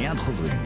מיד חוזרים.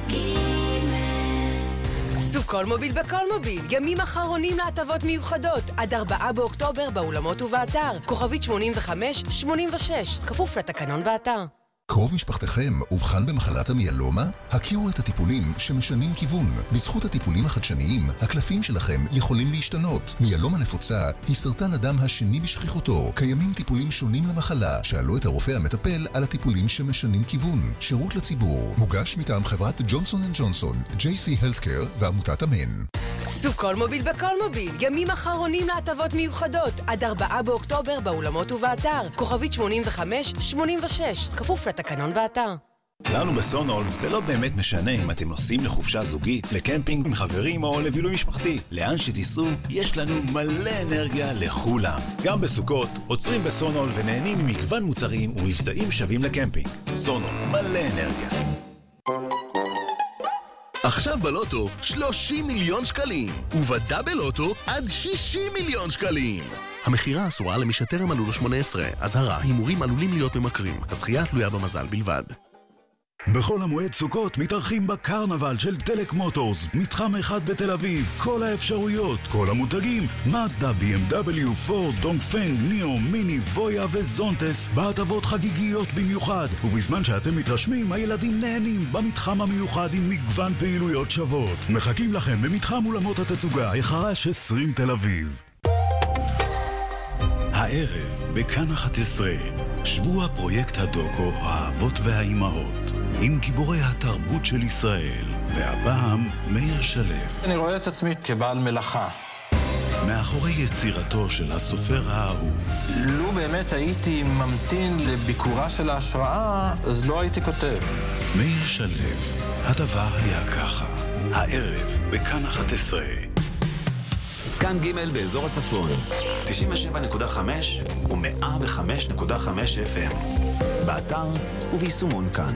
סוכול מוביל בכל מוביל, ימים אחרונים להטבות מיוחדות, עד 4 באוקטובר באולמות ובאתר, כוכבית 8586, כפוף לתקנון באתר. קרוב משפחתכם אובחן במחלת המיאלומה? הכירו את הטיפולים שמשנים כיוון. בזכות הטיפולים החדשניים, הקלפים שלכם יכולים להשתנות. מיאלומה נפוצה היא סרטן הדם השני בשכיחותו. קיימים טיפולים שונים למחלה. שאלו את הרופא המטפל על הטיפולים שמשנים כיוון. שירות לציבור, מוגש מטעם חברת ג'ונסון & ג'ונסון, JC Healthcare ועמותת אמן. סוכול מוביל בכל מוביל, ימים אחרונים להטבות מיוחדות, עד 4 באוקטובר באולמות ובאתר, כוכבית 8586, כפוף לתקנון באתר. לנו בסונול זה לא באמת משנה אם אתם נוסעים לחופשה זוגית, לקמפינג עם חברים או לבילוי משפחתי. לאן שתיסעו, יש לנו מלא אנרגיה לכולם. גם בסוכות, עוצרים בסונול ונהנים ממגוון מוצרים ומבצעים שווים לקמפינג. סונול, מלא אנרגיה. עכשיו בלוטו 30 מיליון שקלים, ובדאבל לוטו עד 60 מיליון שקלים. המחירה אסורה למי שטרם מלאו לו 18. אזהרה, הימורים עלולים להיות ממכרים. הזכייה תלויה במזל בלבד. בכל המועד סוכות מתארחים בקרנבל של טלק מוטורס, מתחם אחד בתל אביב. כל האפשרויות, כל המותגים, מזדה, BMW, פורד, דונגפנג, ניאו, מיני, וויה וזונטס, בהטבות חגיגיות במיוחד. ובזמן שאתם מתרשמים, הילדים נהנים במתחם המיוחד עם מגוון פעילויות שוות. מחכים לכם במתחם אולמות התצוגה, החרש 20 תל אביב. הערב בכאן 11 שבוע פרויקט הדוקו האבות והאימהות עם גיבורי התרבות של ישראל, והפעם מאיר שלו. אני רואה את עצמי כבעל מלאכה. מאחורי יצירתו של הסופר האהוב. לו באמת הייתי ממתין לביקורה של ההשראה, אז לא הייתי כותב. מאיר שלו, הדבר היה ככה. הערב בכאן 11. כאן ג' באזור הצפון, 97.5 ו-105.5 FM. באתר וביישומון כאן.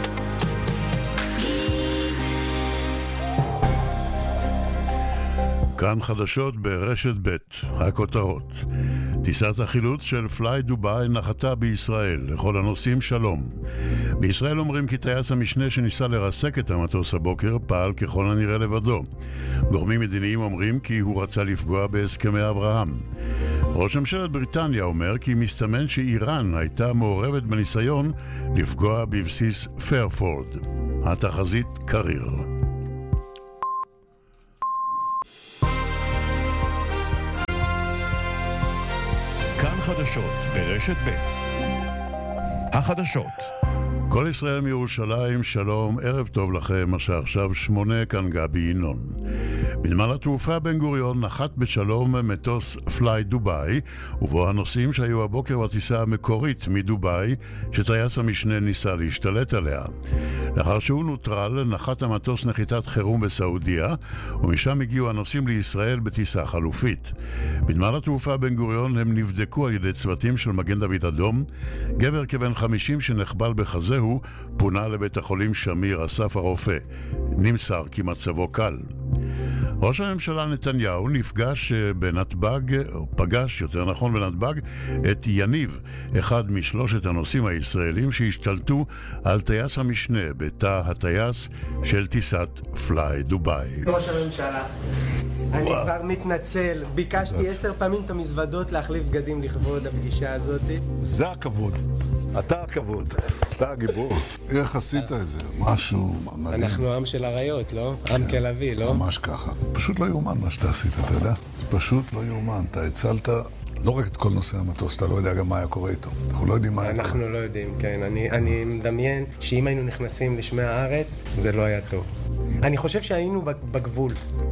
כאן חדשות ברשת ב', הכותרות. טיסת החילוץ של פליי דובאי נחתה בישראל, לכל הנוסעים שלום. בישראל אומרים כי טייס המשנה שניסה לרסק את המטוס הבוקר פעל ככל הנראה לבדו. גורמים מדיניים אומרים כי הוא רצה לפגוע בהסכמי אברהם. ראש ממשלת בריטניה אומר כי מסתמן שאיראן הייתה מעורבת בניסיון לפגוע בבסיס פיירפורד. התחזית קריר. כאן חדשות ברשת ב'. החדשות. כל ישראל מירושלים, שלום, ערב טוב לכם, השעה עכשיו 8, כאן גבי ינון. בנמל התעופה בן גוריון נחת בשלום מטוס פליי דובאי, ובו הנוסעים שהיו הבוקר בטיסה המקורית מדובאי, שטייס המשנה ניסה להשתלט עליה. לאחר שהוא נוטרל, נחת המטוס נחיתת חירום בסעודיה, ומשם הגיעו הנוסעים לישראל בטיסה חלופית. בנמל התעופה בן גוריון הם נבדקו על ידי צוותים של מגן דוד אדום. גבר כבן 50 שנחבל בחזהו פונה לבית החולים שמיר, אסף הרופא. נמסר כי מצבו קל. ראש הממשלה נתניהו פגש יותר נכון בנתב"ג את יניב, אחד משלושת הנוסעים הישראלים שהשתלטו על טייס המשנה בתא הטייס של טיסת פליי דובאי. ראש הממשלה, אני כבר מתנצל, ביקשתי 10 פעמים את המזוודות להחליף בגדים לכבוד הפגישה הזאת. זה הכבוד, אתה הכבוד, אתה הגיבור. איך עשית את זה? משהו מדהים. אנחנו עם של הריות, לא? עם כלבי, לא? ממש ככה. פשוט לא יאומן מה שאתה עשית, אתה יודע? פשוט לא יאומן. אתה הצלת לא רק את כל נושא המטוס, אתה לא יודע גם מה היה קורה איתו. אנחנו לא יודעים מה היה קורה. אנחנו לא יודעים, כן. אני מדמיין שאם היינו נכנסים לשמי הארץ, זה לא היה טוב. אני חושב שהיינו בגבול.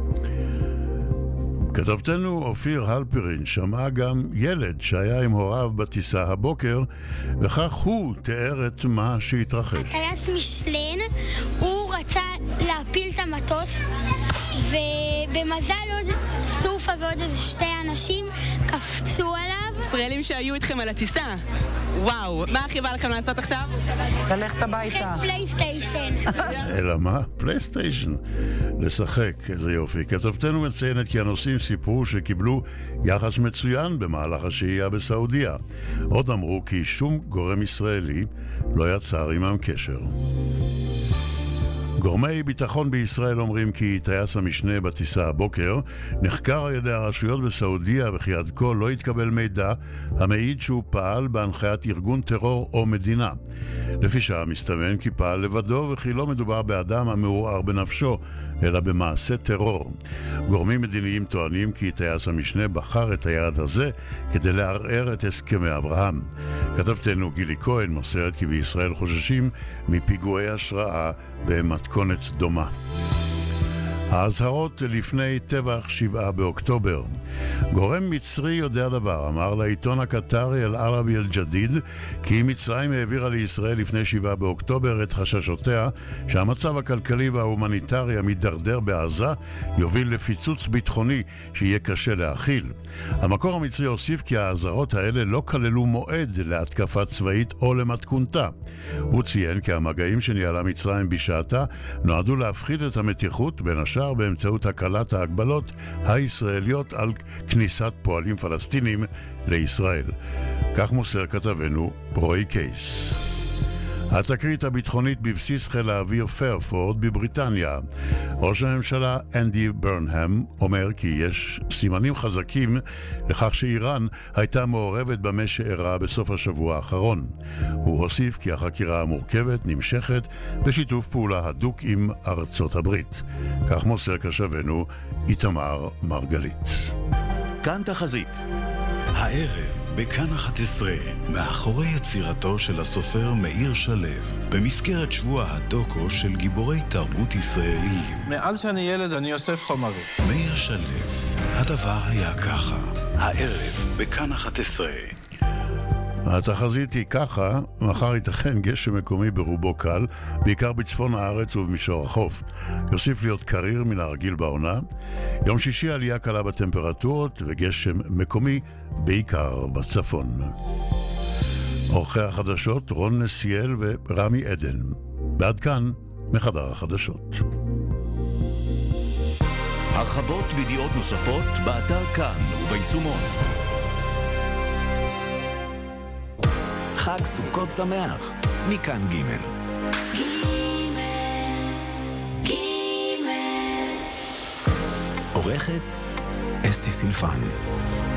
כתבתנו אופיר הלפרין שמעה גם ילד שהיה עם הוריו בטיסה הבוקר, וכך הוא תיאר את מה שהתרחש. הטייס משלן, הוא רצה להפיל את המטוס, ובמזל עוד סופה ועוד איזה 2 אנשים קפצו עליו. ישראלים שהיו איתכם על הטיסה. וואו, מה הכי בא לכם לעשות עכשיו? ללכת הביתה. פלייסטיישן. אלא מה? פלייסטיישן. לשחק, איזה יופי. כתבתנו מציינת כי הנוסעים סיפרו שקיבלו יחס מצוין במהלך השהייה בסעודיה. עוד אמרו כי שום גורם ישראלי לא יצר עמם קשר. גורמי ביטחון בישראל אומרים כי טייס המשנה בטיסה הבוקר נחקר על ידי הרשויות בסעודיה וכי עד כה לא התקבל מידע המעיד שהוא פעל בהנחיית ארגון טרור או מדינה. לפי שעה מסתמן כי פעל לבדו וכי לא מדובר באדם המעורער בנפשו אלא במעשה טרור. גורמים מדיניים טוענים כי טייס המשנה בחר את היעד הזה כדי לערער את הסכמי אברהם. כתבתנו גילי כהן מוסרת כי בישראל חוששים מפיגועי השראה במתכונת דומה. ההזהרות לפני טבח 7 באוקטובר. גורם מצרי יודע דבר, אמר לעיתון הקטרי אל-ערבי אל-ג'דיד כי מצרים העבירה לישראל לפני 7 באוקטובר את חששותיה שהמצב הכלכלי וההומניטרי המתדרדר בעזה יוביל לפיצוץ ביטחוני שיהיה קשה להכיל. המקור המצרי הוסיף כי ההזהרות האלה לא כללו מועד להתקפה צבאית או למתכונתה. הוא ציין כי המגעים שניהלה מצרים בשעתה נועדו להפחית את המתיחות בין השאר באמצעות הקלת ההגבלות הישראליות על כניסת פועלים פלסטינים לישראל. כך מוסר כתבנו רוי קייס. התקרית הביטחונית בבסיס חיל האוויר פרפורד בבריטניה. ראש הממשלה אנדי ברנהאם אומר כי יש סימנים חזקים לכך שאיראן הייתה מעורבת במה שאירע בסוף השבוע האחרון. הוא הוסיף כי החקירה המורכבת נמשכת בשיתוף פעולה הדוק עם ארצות הברית. כך מוסר כתבנו איתמר מרגלית. כאן תחזית. הערב בכאן 11 מאחורי יצירתו של הסופר מאיר שלו במסגרת שבוע הדוקו של גיבורי תרבות ישראלים. מאז שאני ילד אני אוסף חומרים. מאיר שלו, הדבר היה ככה. הערב בכאן 11. התחזית היא ככה, מחר ייתכן גשם מקומי ברובו קל, בעיקר בצפון הארץ ובמישור החוף. יוסיף להיות קריר מן הרגיל בעונה. יום שישי עלייה קלה בטמפרטורות וגשם מקומי בעיקר בצפון. עורכי החדשות רון נסיאל ורמי עדן. ועד כאן מחדר החדשות. הרחבות וידיעות נוספות באתר כאן וביישומון. חג סוכות שמח, מכאן ג' עורכת אסתי סילפן.